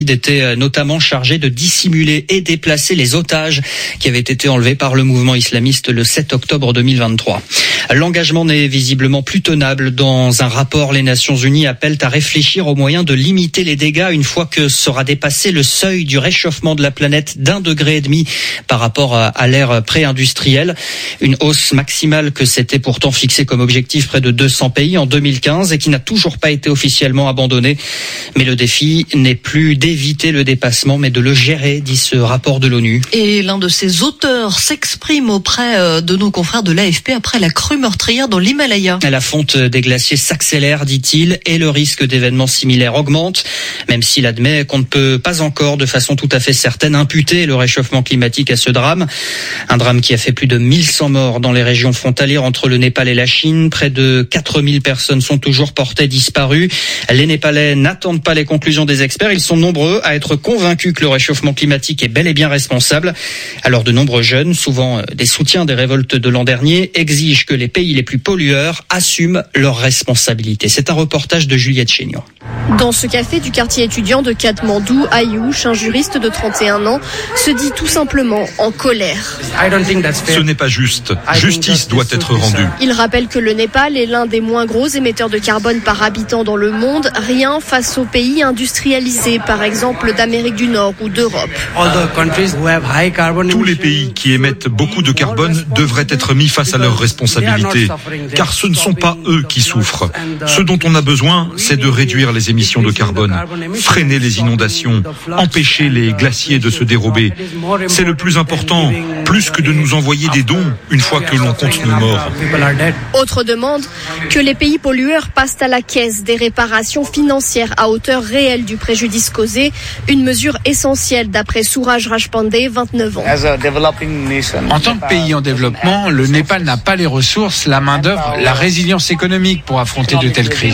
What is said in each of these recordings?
était notamment chargé de dissimuler et déplacer les otages qui avaient été enlevés par le mouvement islamiste le 7 octobre 2023. L'engagement n'est visiblement plus tenable. Dans un rapport, les Nations Unies appellent à réfléchir aux moyens de limiter les dégâts une fois que sera dépassé le seuil du réchauffement de la planète d'1,5 degré par rapport à l'ère pré-industrielle. Une hausse maximale que s'était pourtant fixée comme objectif près de 200 pays en 2015 et qui n'a toujours pas été officiellement abandonnée. Mais le défi n'est plus d'éviter le dépassement, mais de le gérer, dit ce rapport de l'ONU. Et l'un de ses auteurs s'exprime auprès de nos confrères de l'AFP après la crue meurtrière dans l'Himalaya. La fonte des glaciers s'accélère, dit-il, et le risque d'événements similaires augmente, même s'il admet qu'on ne peut pas encore, de façon tout à fait certaine, imputer le réchauffement climatique à ce drame. Un drame qui a fait plus de 1100 morts dans les régions frontalières entre le Népal et la Chine. Près de 4000 personnes sont toujours portées disparues. Les Népalais n'attendent pas les conclusions des experts. Ils sont nombreux à être convaincus que le réchauffement climatique est bel et bien responsable. Alors de nombreux jeunes, souvent des soutiens des révoltes de l'an dernier, exigent que les pays les plus pollueurs assument leurs responsabilités. C'est un reportage de Juliette Chénion. Dans ce café du quartier étudiant de Katmandou, Ayouch, un juriste de 31 ans, se dit tout simplement en colère. Ce n'est pas juste. Justice doit être rendue. Il rappelle que le Népal est l'un des moins gros émetteurs de carbone par habitant dans le monde, rien face aux pays industrialisés, par exemple d'Amérique du Nord ou d'Europe. Tous les pays qui émettent beaucoup de carbone devraient être mis face à leurs responsabilités, car ce ne sont pas eux qui souffrent. Ce dont on a besoin, c'est de réduire les émissions de carbone, freiner les inondations, empêcher les glaciers de se dérober. C'est le plus important, plus que de nous envoyer des dons une fois que l'on compte nos morts. Autre demande, que les pays pollueurs passent à la caisse des réparations financières à hauteur réelle du préjudice causé, une mesure essentielle d'après Suraj Rajpande, 29 ans. En tant que pays en développement, le Népal n'a pas les ressources, la main-d'œuvre, la résilience économique pour affronter de telles crises.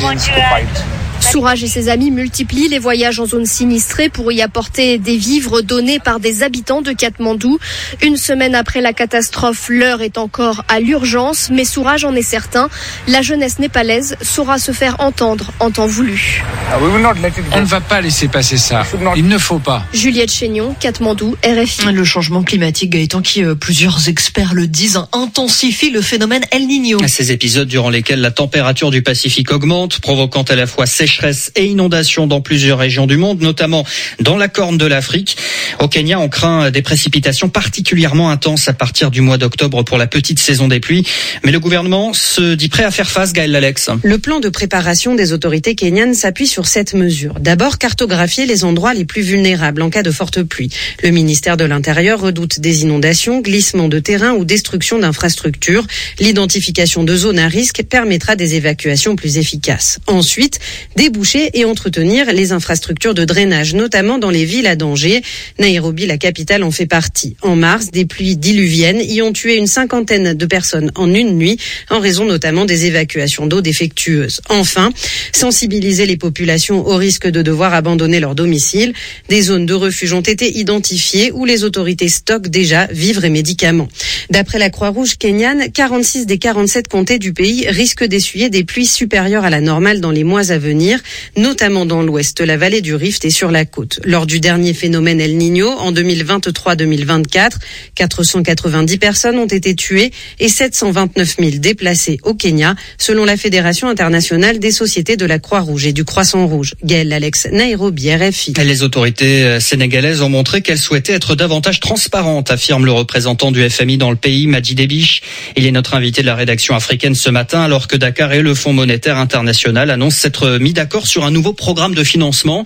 Suraj et ses amis multiplient les voyages en zone sinistrée pour y apporter des vivres donnés par des habitants de Katmandou. Une semaine après la catastrophe, l'heure est encore à l'urgence, mais Suraj en est certain, la jeunesse népalaise saura se faire entendre en temps voulu. On ne va pas laisser passer ça. Il ne faut pas. Juliette Chénion, Katmandou, RFI. Le changement climatique, Gaëtan, qui plusieurs experts le disent, intensifie le phénomène El Niño. Ces épisodes durant lesquels la température du Pacifique augmente, provoquant à la fois sécheresse et inondations dans plusieurs régions du monde, notamment dans la Corne de l'Afrique. Au Kenya, on craint des précipitations particulièrement intenses à partir du mois d'octobre pour la petite saison des pluies. Mais le gouvernement se dit prêt à faire face, Gaël Lalex. Le plan de préparation des autorités kenyanes s'appuie sur cette mesure. D'abord, cartographier les endroits les plus vulnérables en cas de forte pluie. Le ministère de l'Intérieur redoute des inondations, glissements de terrain ou destruction d'infrastructures. L'identification de zones à risque permettra des évacuations plus efficaces. Ensuite, déboucher et entretenir les infrastructures de drainage, notamment dans les villes à danger. Nairobi, la capitale, en fait partie. En mars, des pluies diluviennes y ont tué une 50aine de personnes en une nuit, en raison notamment des évacuations d'eau défectueuses. Enfin, sensibiliser les populations au risque de devoir abandonner leur domicile. Des zones de refuge ont été identifiées où les autorités stockent déjà vivres et médicaments. D'après la Croix-Rouge kenyane, 46 des 47 comtés du pays risquent d'essuyer des pluies supérieures à la normale dans les mois à venir, notamment dans l'ouest, la vallée du Rift et sur la côte. Lors du dernier phénomène El Niño, en 2023-2024, 490 personnes ont été tuées et 729 000 déplacées au Kenya, selon la Fédération internationale des sociétés de la Croix-Rouge et du Croissant-Rouge. Gaël Alex, Nairobi, RFI. Les autorités sénégalaises ont montré qu'elles souhaitaient être davantage transparentes, affirme le représentant du FMI dans le pays, Madji Debiche. Il est notre invité de la rédaction africaine ce matin, alors que Dakar et le Fonds monétaire international annoncent s'être mis d'accord sur un nouveau programme de financement.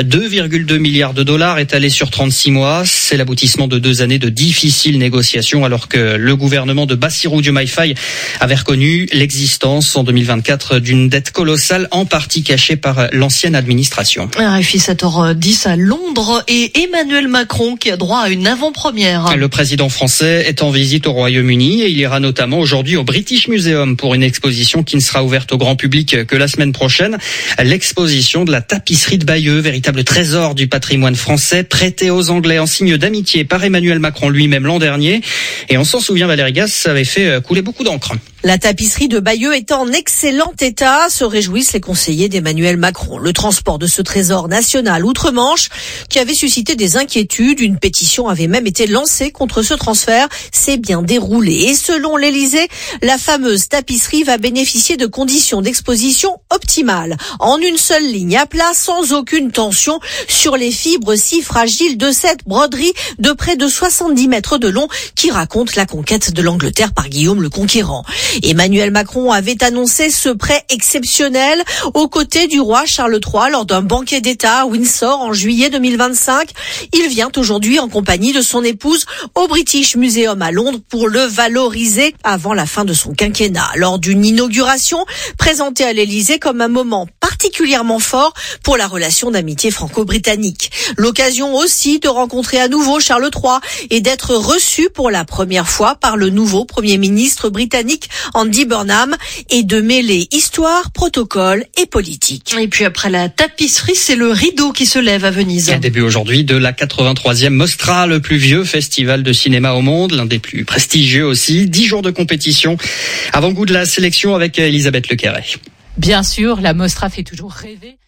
2,2 milliards de dollars étalés sur 36 mois. C'est l'aboutissement de 2 années de difficiles négociations, alors que le gouvernement de Bassirou Diomaye Faye avait reconnu l'existence en 2024 d'une dette colossale, en partie cachée par l'ancienne administration. RFI 7h10 à Londres et Emmanuel Macron qui a droit à une avant-première. Le président français est en visite au Royaume-Uni et il ira notamment aujourd'hui au British Museum pour une exposition qui ne sera ouverte au grand public que la semaine prochaine. L'exposition de la tapisserie de Bayeux, véritable trésor du patrimoine français, prêtée aux Anglais en signe d'amitié par Emmanuel Macron lui-même l'an dernier. Et on s'en souvient, Valérie Gasse avait fait couler beaucoup d'encre. La tapisserie de Bayeux est en excellent état, se réjouissent les conseillers d'Emmanuel Macron. Le transport de ce trésor national outre-Manche, qui avait suscité des inquiétudes, une pétition avait même été lancée contre ce transfert, s'est bien déroulé. Et selon l'Élysée, la fameuse tapisserie va bénéficier de conditions d'exposition optimales, en une seule ligne à plat, sans aucune tension sur les fibres si fragiles de cette broderie de près de 70 mètres de long qui raconte la conquête de l'Angleterre par Guillaume le Conquérant. Emmanuel Macron avait annoncé ce prêt exceptionnel aux côtés du roi Charles III lors d'un banquet d'État à Windsor en juillet 2025. Il vient aujourd'hui en compagnie de son épouse au British Museum à Londres pour le valoriser avant la fin de son quinquennat. Lors d'une inauguration présentée à l'Élysée comme un moment particulièrement fort pour la relation d'amitié franco-britannique. L'occasion aussi de rencontrer à nouveau Charles III et d'être reçu pour la première fois par le nouveau Premier ministre britannique Andy Burnham et de mêler histoire, protocole et politique. Et puis après la tapisserie, c'est le rideau qui se lève à Venise. Un début aujourd'hui de la 83e Mostra, le plus vieux festival de cinéma au monde, l'un des plus prestigieux aussi. 10 jours de compétition. Avant-goût de la sélection avec Elisabeth Lequerret. Bien sûr, la Mostra fait toujours rêver.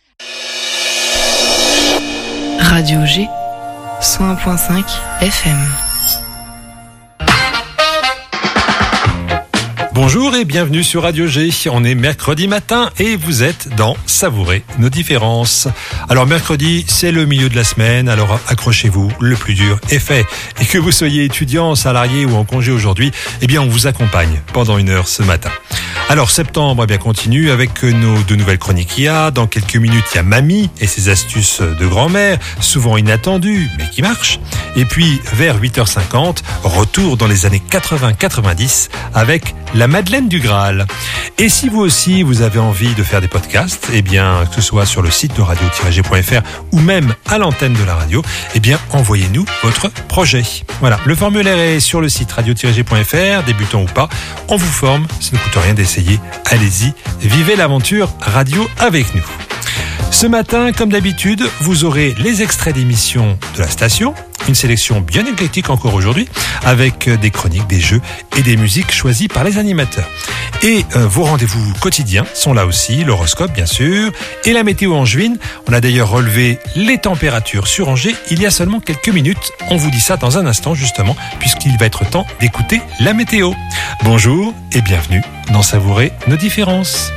Radio G, 101.5 FM. Bonjour et bienvenue sur Radio G. On est mercredi matin et vous êtes dans Savourer nos différences. Alors mercredi, c'est le milieu de la semaine, alors accrochez-vous, le plus dur est fait. Et que vous soyez étudiant, salarié ou en congé aujourd'hui, eh bien on vous accompagne pendant 1 heure ce matin. Alors septembre, eh bien continue avec nos 2 nouvelles chroniques IA. Dans quelques minutes, il y a Mamie et ses astuces de grand-mère, souvent inattendues, mais qui marchent. Et puis vers 8h50, retour dans les années 80-90 avec la Madeleine du Graal. Et si vous aussi, vous avez envie de faire des podcasts, eh bien, que ce soit sur le site de radio-g.fr ou même à l'antenne de la radio, eh bien, envoyez-nous votre projet. Voilà. Le formulaire est sur le site radio-g.fr, débutant ou pas. On vous forme. Ça ne coûte rien d'essayer. Allez-y. Vivez l'aventure radio avec nous. Ce matin, comme d'habitude, vous aurez les extraits d'émissions de la station, une sélection bien éclectique encore aujourd'hui, avec des chroniques, des jeux et des musiques choisies par les animateurs. Et vos rendez-vous quotidiens sont là aussi, l'horoscope bien sûr, et la météo angevine. On a d'ailleurs relevé les températures sur Angers il y a seulement quelques minutes. On vous dit ça dans un instant justement, puisqu'il va être temps d'écouter la météo. Bonjour et bienvenue dans Savourer nos différences.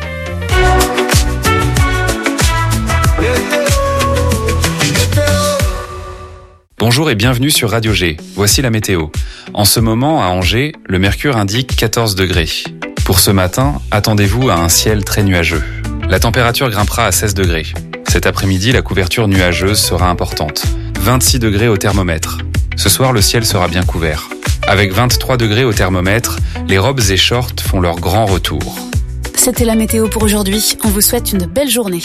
Bonjour et bienvenue sur Radio G. Voici la météo. En ce moment, à Angers, le mercure indique 14 degrés. Pour ce matin, attendez-vous à un ciel très nuageux. La température grimpera à 16 degrés. Cet après-midi, la couverture nuageuse sera importante. 26 degrés au thermomètre. Ce soir, le ciel sera bien couvert. Avec 23 degrés au thermomètre, les robes et shorts font leur grand retour. C'était la météo pour aujourd'hui. On vous souhaite une belle journée.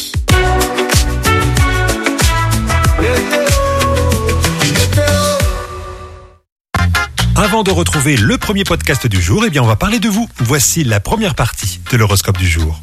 Avant de retrouver le premier podcast du jour, eh bien on va parler de vous. Voici la première partie de l'horoscope du jour.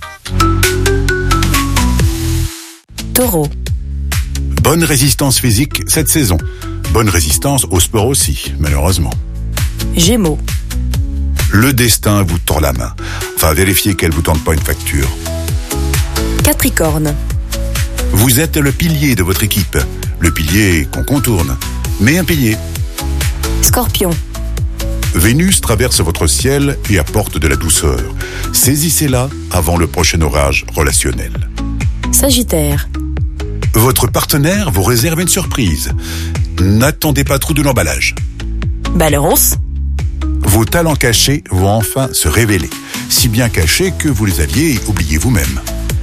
Taureau. Bonne résistance physique cette saison. Bonne résistance au sport aussi, malheureusement. Gémeaux. Le destin vous tord la main. Enfin, vérifiez qu'elle vous tende pas une facture. Capricorne. Vous êtes le pilier de votre équipe. Le pilier qu'on contourne, mais un pilier. Scorpion. Vénus traverse votre ciel et apporte de la douceur. Saisissez-la avant le prochain orage relationnel. Sagittaire. Votre partenaire vous réserve une surprise. N'attendez pas trop de l'emballage. Balance. Vos talents cachés vont enfin se révéler. Si bien cachés que vous les aviez oubliés vous-même.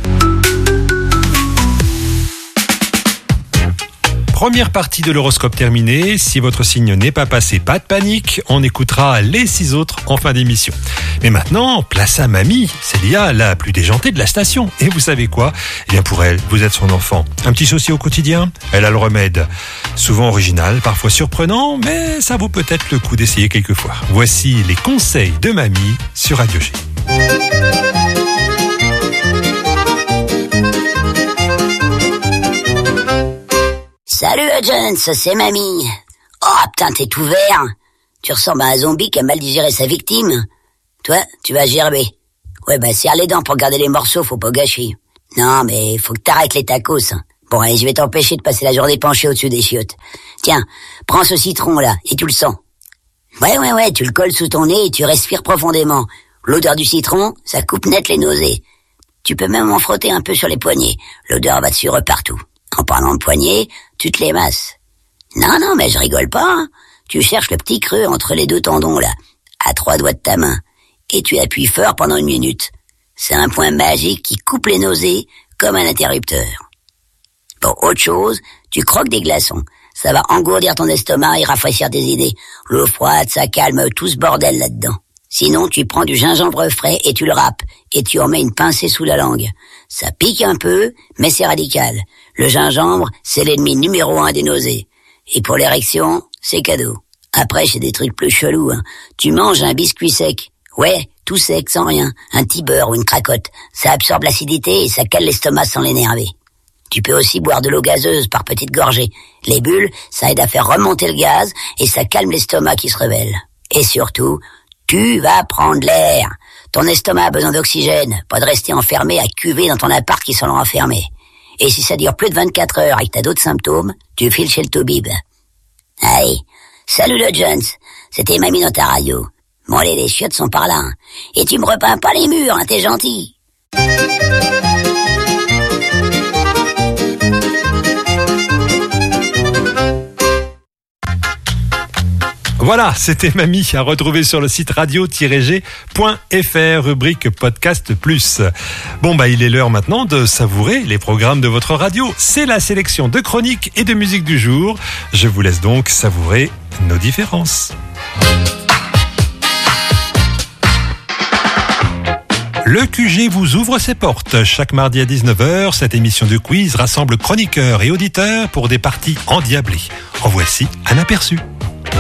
Première partie de l'horoscope terminée. Si votre signe n'est pas passé, pas de panique. On écoutera les 6 autres en fin d'émission. Mais maintenant, place à Mamie. C'est Lia, la plus déjantée de la station. Et vous savez quoi ? Eh bien pour elle, vous êtes son enfant. Un petit souci au quotidien ? Elle a le remède. Souvent original, parfois surprenant, mais ça vaut peut-être le coup d'essayer quelquefois. Voici les conseils de Mamie sur Radio G. Salut Jones, c'est Mamie. Oh putain, t'es tout vert. Tu ressembles à un zombie qui a mal digéré sa victime. Toi, tu vas gerber. Ouais, serre les dents pour garder les morceaux, faut pas gâcher. Non, mais faut que t'arrêtes les tacos. Hein. Bon, allez, je vais t'empêcher de passer la journée penché au-dessus des chiottes. Tiens, prends ce citron-là, et tu le sens. Ouais, tu le colles sous ton nez et tu respires profondément. L'odeur du citron, ça coupe net les nausées. Tu peux même en frotter un peu sur les poignets. L'odeur va te suivre partout. En parlant de poignets, tu te les masses. Non, mais je rigole pas. Hein. Tu cherches le petit creux entre les deux tendons, là, à 3 doigts de ta main. Et tu appuies fort pendant 1 minute. C'est un point magique qui coupe les nausées comme un interrupteur. Bon, autre chose, tu croques des glaçons. Ça va engourdir ton estomac et rafraîchir tes idées. L'eau froide, ça calme tout ce bordel là-dedans. Sinon, tu prends du gingembre frais et tu le râpes. Et tu en mets une pincée sous la langue. Ça pique un peu, mais c'est radical. Le gingembre, c'est l'ennemi numéro 1 des nausées. Et pour l'érection, c'est cadeau. Après, c'est des trucs plus chelous. Hein. Tu manges un biscuit sec. Ouais, tout sec, sans rien. Un petit beurre ou une cracotte. Ça absorbe l'acidité et ça cale l'estomac sans l'énerver. Tu peux aussi boire de l'eau gazeuse par petites gorgées. Les bulles, ça aide à faire remonter le gaz et ça calme l'estomac qui se rebelle. Et surtout, tu vas prendre l'air. Ton estomac a besoin d'oxygène, pas de rester enfermé à cuver dans ton appart qui sont enfermés. Et si ça dure plus de 24 heures et que t'as d'autres symptômes, tu files chez le toubib. Allez, salut le Jones, c'était Mamie dans ta radio. Bon allez, les chiottes sont par là. Hein. Et tu me repeins pas les murs, hein, t'es gentil. Voilà, c'était Mamie à retrouver sur le site radio-g.fr, rubrique podcast plus. Bon, il est l'heure maintenant de savourer les programmes de votre radio. C'est la sélection de chroniques et de musique du jour. Je vous laisse donc savourer nos différences. Le QG vous ouvre ses portes. Chaque mardi à 19h, cette émission de quiz rassemble chroniqueurs et auditeurs pour des parties endiablées. En voici un aperçu.